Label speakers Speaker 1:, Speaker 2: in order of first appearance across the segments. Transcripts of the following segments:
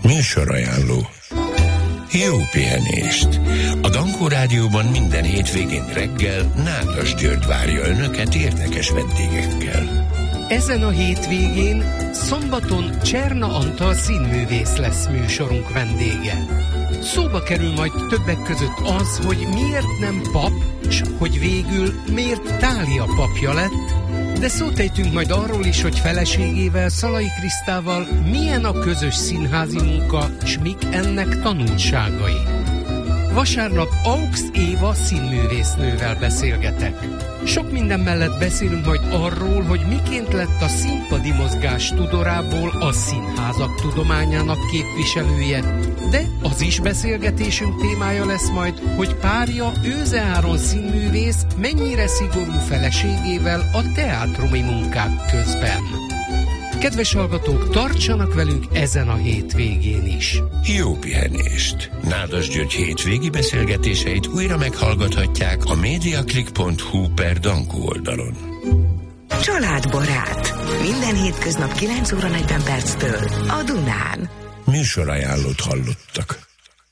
Speaker 1: Műsorajánló. Jó pihenést! A Dankó Rádióban minden hétvégén reggel Nádas György várja önöket érdekes vendégekkel.
Speaker 2: Ezen a hétvégén szombaton Cserna Antal színművész lesz műsorunk vendége. Szóba kerül majd többek között az, hogy miért nem pap, s hogy végül miért Tália papja lett, de szót ejtünk majd arról is, hogy feleségével, Szalai Krisztával milyen a közös színházi munka, s mik ennek tanulságai. Vasárnap Aux Éva színművésznővel beszélgetek. Sok minden mellett beszélünk majd arról, hogy miként lett a színpadi mozgás tudorából a színházak tudományának képviselője, de az is beszélgetésünk témája lesz majd, hogy párja Őze Áron színművész mennyire szigorú feleségével a teátrumi munkák közben. Kedves hallgatók, tartsanak velünk ezen a hétvégén is.
Speaker 1: Jó pihenést! Nádas György hétvégi beszélgetéseit újra meghallgathatják a mediaclick.hu/Dankó oldalon.
Speaker 3: Családbarát. Minden hétköznap 9 óra 40 perctől a Dunán.
Speaker 1: Műsorajánlót hallottak.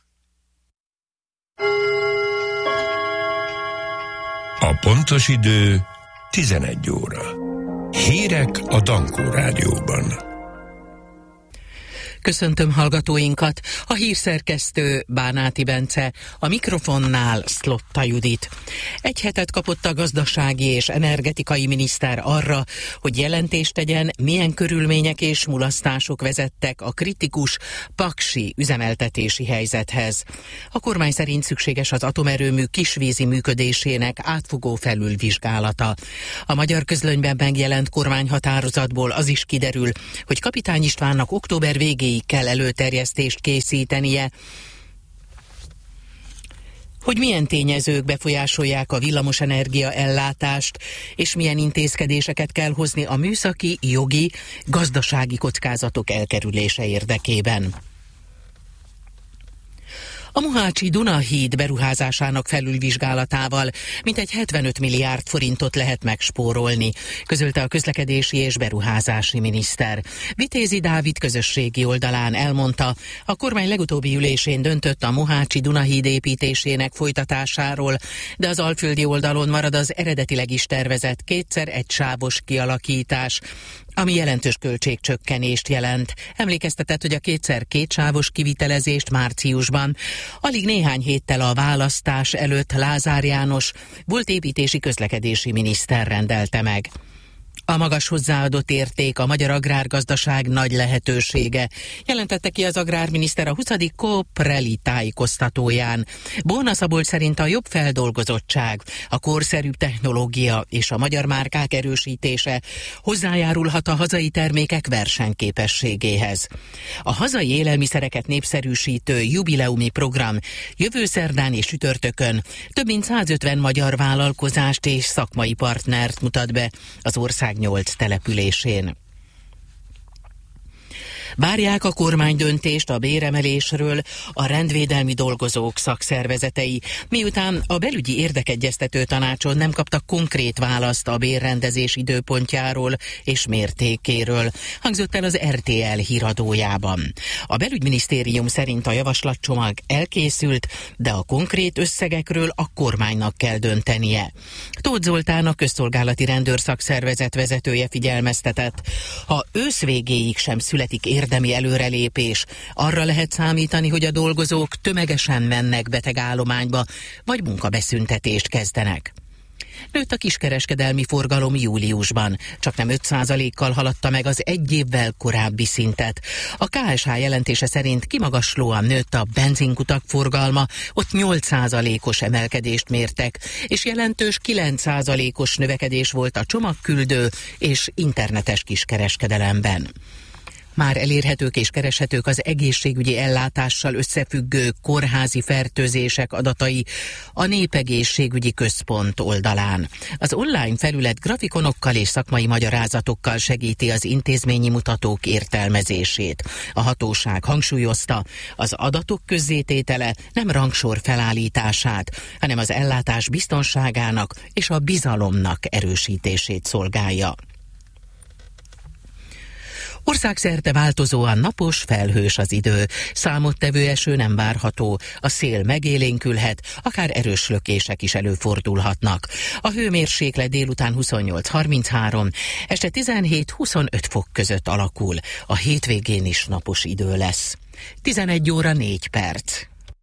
Speaker 1: A pontos idő 11 óra. Hírek a Dankó Rádióban.
Speaker 4: Köszöntöm hallgatóinkat, a hírszerkesztő Bánáti Bence, a mikrofonnál Szlotta Judit. Egy hetet kapott a gazdasági és energetikai miniszter arra, hogy jelentést tegyen, milyen körülmények és mulasztások vezettek a kritikus paksi üzemeltetési helyzethez. A kormány szerint szükséges az atomerőmű kisvízi működésének átfogó felülvizsgálata. A Magyar Közlönyben megjelent kormányhatározatból az is kiderül, hogy Kapitány Istvánnak október végéig kell előterjesztést készítenie, hogy milyen tényezők befolyásolják a villamosenergia ellátást, és milyen intézkedéseket kell hozni a műszaki, jogi, gazdasági kockázatok elkerülése érdekében. A Mohácsi Duna-híd beruházásának felülvizsgálatával mintegy 75 milliárd forintot lehet megspórolni, közölte a közlekedési és beruházási miniszter. Vitézi Dávid közösségi oldalán elmondta, a kormány legutóbbi ülésén döntött a Mohácsi Duna-híd építésének folytatásáról, de az alföldi oldalon marad az eredetileg is tervezett 2x1 sávos kialakítás, ami jelentős költségcsökkenést jelent. Emlékeztetett, hogy a 2x2 sávos kivitelezést márciusban, alig néhány héttel a választás előtt Lázár János, volt építési közlekedési miniszter rendelte meg. A magas hozzáadott érték a magyar agrárgazdaság nagy lehetősége, jelentette ki az agrárminiszter a 20. COP Rally tájékoztatóján. Bóna Szabolcs szerint a jobb feldolgozottság, a korszerűbb technológia és a magyar márkák erősítése hozzájárulhat a hazai termékek versenyképességéhez. A hazai élelmiszereket népszerűsítő jubileumi program jövő szerdán és csütörtökön több mint 150 magyar vállalkozást és szakmai partnert mutat be az ország 8 településén. Várják a kormány döntést a béremelésről a rendvédelmi dolgozók szakszervezetei, miután a belügyi érdekegyeztető tanácson nem kaptak konkrét választ a bérrendezés időpontjáról és mértékéről, hangzott el az RTL híradójában. A belügyminisztérium szerint a javaslatcsomag elkészült, de a konkrét összegekről a kormánynak kell döntenie. Tóth Zoltán, a közszolgálati rendőrszakszervezet vezetője figyelmeztetett, ha ősz végéig sem születik érdemi előrelépés, arra lehet számítani, hogy a dolgozók tömegesen mennek betegállományba, vagy munkabeszüntetést kezdenek. Nőtt a kiskereskedelmi forgalom júliusban, csaknem 5%-kal haladta meg az egy évvel korábbi szintet. A KSH jelentése szerint kimagaslóan nőtt a benzinkutak forgalma, ott 8%-os emelkedést mértek, és jelentős 9%-os növekedés volt a csomagküldő és internetes kiskereskedelemben. Már elérhetők és kereshetők az egészségügyi ellátással összefüggő kórházi fertőzések adatai a Népegészségügyi Központ oldalán. Az online felület grafikonokkal és szakmai magyarázatokkal segíti az intézményi mutatók értelmezését. A hatóság hangsúlyozta, az adatok közzététele nem rangsor felállítását, hanem az ellátás biztonságának és a bizalomnak erősítését szolgálja. Országszerte változóan napos, felhős az idő. Számottevő eső nem várható, a szél megélénkülhet, akár erős lökések is előfordulhatnak. A hőmérséklet délután 28-33, este 17-25 fok között alakul. A hétvégén is napos idő lesz. 11 óra 4 perc.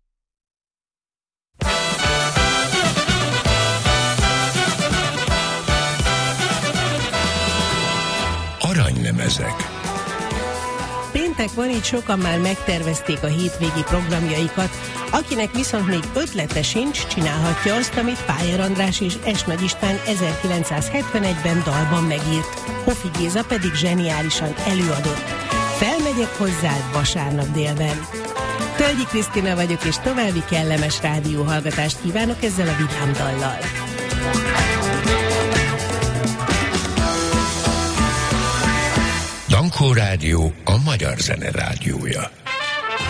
Speaker 1: Aranylemezek.
Speaker 5: Péntek van, így sokan már megtervezték a hétvégi programjaikat. Akinek viszont még ötlete sincs, csinálhatja azt, amit Pályár András és S. Nagy István 1971-ben dalban megírt. Hofi Géza pedig zseniálisan előadott. Felmegyek hozzád vasárnap délben. Tölgyi Krisztina vagyok, és további kellemes rádióhallgatást kívánok ezzel a vidám dallal.
Speaker 1: Dankó Rádió, a magyar zene rádiója.